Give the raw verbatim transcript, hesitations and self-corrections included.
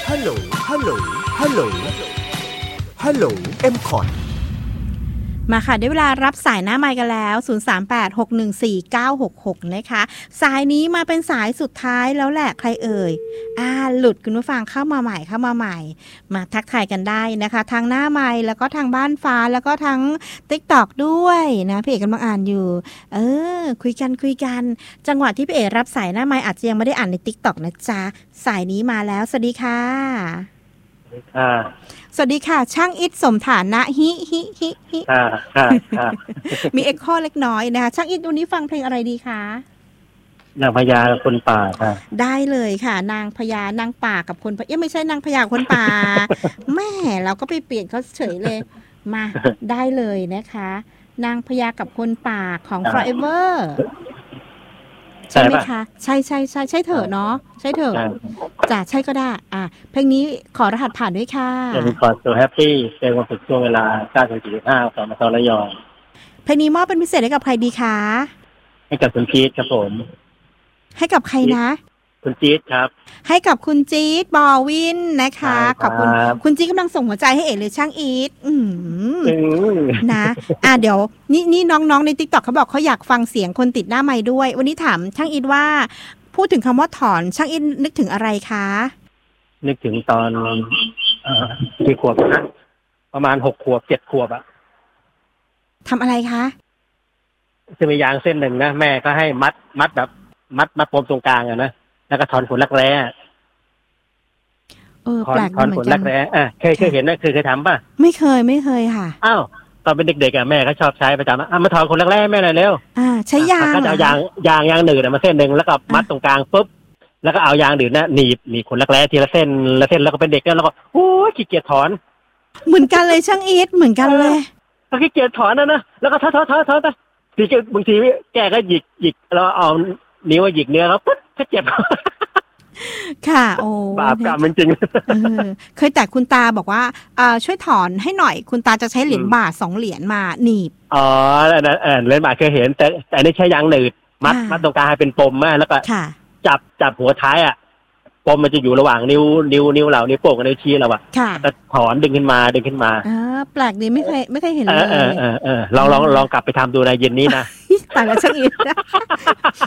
ฮัลโหลฮัลโหลฮัลโหลฮัลโหล เอ็ม คอ ทีมาค่ะได้เวลารับสายหน้าไมค์กันแล้วศูนย์ สาม แปด หก หนึ่ง สี่ เก้า หก หกนะคะสายนี้มาเป็นสายสุดท้ายแล้วแหละใครเอ่ยอ่าหลุดคุณผู้ฟังเข้ามาใหม่เข้ามาใหม่มาทักทายกันได้นะคะทางหน้าไมค์แล้วก็ทางบ้านฟ้าแล้วก็ทั้ง TikTok ด้วยนะพี่เอกกำลังอ่านอยู่เออคุยกันคุยกันจังหวะที่พี่เอกรับสายหน้าไมค์อาจจะยังไม่ได้อ่านใน TikTok นะจ๊ะสายนี้มาแล้วสวัสดีค่ะค่ะสวัสดีค่ะช่างอิฐสมฐานะฮิฮิฮิฮิค่ะค่ะค่ะมีเอ็กโคเล็กน้อยนะคะช่างอิฐวันนี้ฟังเพลงอะไรดีคะนางพญาคนป่าค่ะได้เลยค่ะนางพญานางป่ากับคนเอ๊ะไม่ใช่นางพญาคนป่า แม่เราก็ไปเปลี่ยนเขาเฉยเลยมาได้เลยนะคะนางพญากับคนป่าของ Forever ใช่ไหมคะใช่ใช่ใช่ใช่เถอะเนาะใช่เถอะจ้ะใช่ก็ได้อ่ะเพลงนี้ขอรหัสผ่านด้วยค่ะเป็นคอร์สโซแฮปปี้เป็นวันฝึกช่วงเวลา เก้านาฬิกาสี่สิบห้า สมทระยองเพลงนี้มอบเป็นพิเศษให้กับใครดีคะให้กับคุณจี๊ดครับผมให้กับใครนะคุณจี๊ดครับให้กับคุณจี๊ดบอวินนะคะขอบคุณคุณจี๊ดกำลังส่งหัวใจให้เอ๋เลยช่างอีทอืมนะอ่ะเดี๋ยวนี่นี่น้องๆใน TikTok เขาบอกเขาอยากฟังเสียงคนติดหน้าไมค์ด้วยวันนี้ถามช่างอีทว่าพูดถึงคำว่าถอนช่างอีทนึกถึงอะไรคะนึกถึงตอนเอ่อกี่ขวบนะประมาณหกขวบเจ็ดขวบอะทำอะไรคะจะมียางเส้นหนึ่งนะแม่ก็ให้มัดมัดแบบมัดมัดปมตรงกลางอะนะแล้วก็ถอนขนรักแร้เออแปลกถอนขนรักแร้อ่ะเคยเคยเห็นนะเคยเคยทำป่ะไม่เคยไม่เคยค่ะอ้าวตอนเป็นเด็กๆอ่ะแม่ก็ชอบใช้ประจำอ่ะมาถอนขนรักแร้แม่หน่อยเร็วอ่าใช้ยางก็จะเอายางยางยางหนืดมาเส้นหนึ่งแล้วก็มัดตรงกลางปุ๊บแล้วก็เอายางหนืดนะหนีบหนีบขนรักแร้ทีละเส้นละเส้นแล้วก็เป็นเด็กแล้วก็โอ้ยขี้เกียจถอนเหมือนกันเลยช่างอีทเหมือนกันเลยก็ขี้เกียจถอนนะนะแล้วก็ถอนถอนถอนถอนไปทีบางทีแกก็หยิกหยิกเราเอานิ้วหยิกเนื้อแล้วปุ๊บก็เจ็บค่ะโอ้บาปกรรมจริงๆเคยแต่คุณตาบอกว่าช่วยถอนให้หน่อยคุณตาจะใช้เหรียญบาทสองเหรียญมาหนีบอ๋ออันนั้นเหรียญบาทเคยเห็นแต่แต่นี่ใช้ยางหนืดมัดมัดตรงกลางให้เป็นปมมาแล้วก็จับจับหัวท้ายอ่ะปมมันจะอยู่ระหว่างนิ้วนิ้วนิ้วเรานิ้วโป้งกับนิ้วชี้เราอ่ะก็ถอนดึงขึ้นมาดึงขึ้นมาอ๋อแปลกดีไม่เคยไม่เคยเห็นเลยเออเออเออลองลองลองกลับไปทำดูในเย็นนี้นะแต่ละช่างอีก